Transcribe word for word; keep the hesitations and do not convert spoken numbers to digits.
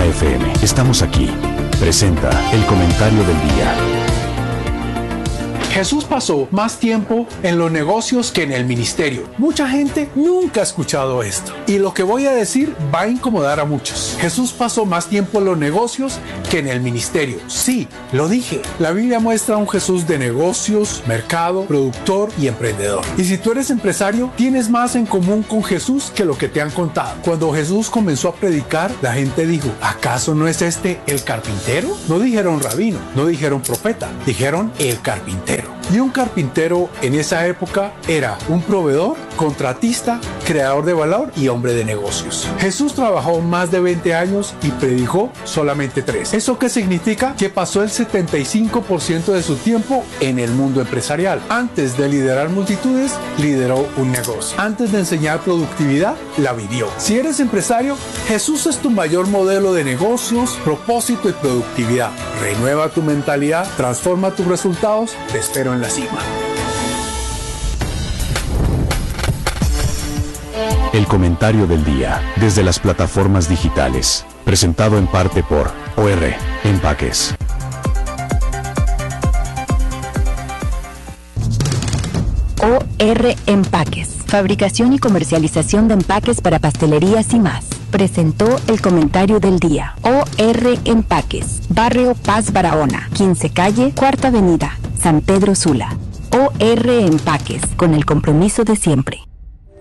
F M. Estamos aquí. Presenta el comentario del día. Jesús pasó más tiempo en los negocios que en el ministerio. Mucha gente nunca ha escuchado esto. Y lo que voy a decir va a incomodar a muchos. Jesús pasó más tiempo en los negocios que en el ministerio. Sí, lo dije. La Biblia muestra a un Jesús de negocios, mercado, productor y emprendedor. Y si tú eres empresario, tienes más en común con Jesús que lo que te han contado. Cuando Jesús comenzó a predicar, la gente dijo, ¿acaso no es este el carpintero? No dijeron rabino, no dijeron profeta, dijeron el carpintero. Y un carpintero en esa época era un proveedor, contratista, creador de valor y hombre de negocios. Jesús trabajó más de veinte años y predicó solamente tres. ¿Eso qué significa? Que pasó el setenta y cinco por ciento de su tiempo en el mundo empresarial. Antes de liderar multitudes, lideró un negocio. Antes de enseñar productividad, la vivió. Si eres empresario, Jesús es tu mayor modelo de negocios, propósito y productividad. Renueva tu mentalidad, transforma tus resultados. Te espero en la cima. El comentario del día, desde las plataformas digitales, presentado en parte por O R Empaques. O R Empaques, fabricación y comercialización de empaques para pastelerías y más. Presentó el comentario del día. O R Empaques, Barrio Paz Barahona, quince calle, Cuarta Avenida, San Pedro Sula. O R Empaques, con el compromiso de siempre.